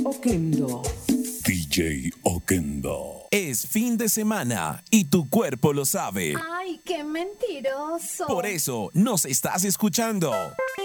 Oquendo. DJ Oquendo. Es fin de semana y tu cuerpo lo sabe. ¡Ay, qué mentiroso! Por eso nos estás escuchando.